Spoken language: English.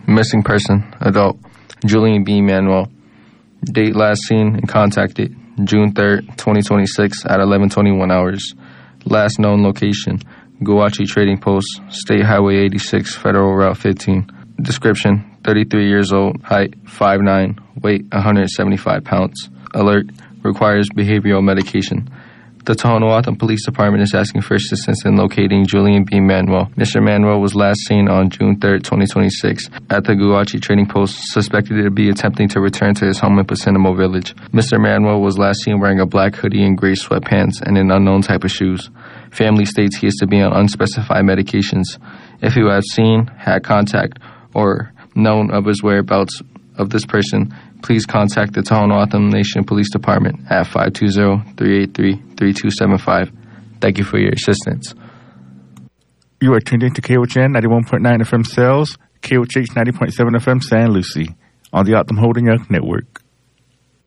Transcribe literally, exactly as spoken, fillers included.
Missing person, adult, Julian B. Manuel. Date last seen and contacted, June third, twenty twenty-six at eleven twenty-one hours. Last known location, Guachi Trading Post, State Highway eighty-six, Federal Route fifteen. Description, thirty-three years old, height five nine, weight one hundred seventy-five pounds. Alert, requires behavioral medication. The Tohono O'odham Police Department is asking for assistance in locating Julian B. Manuel. Mister Manuel was last seen on June third, twenty twenty-six at the Guachi Trading Post, suspected to be attempting to return to his home in Pacinamo Village. Mister Manuel was last seen wearing a black hoodie and gray sweatpants and an unknown type of shoes. Family states he is to be on unspecified medications. If you have seen, had contact, or known of his whereabouts of this person, please contact the Tohono O'odham Nation Police Department at five two zero, three eight three, three two seven five. Thank you for your assistance. You are tuned in to K O H N ninety-one point nine F M Sales, K O H H ninety point seven F M San Lucie, on the O'odham Holding Young Network.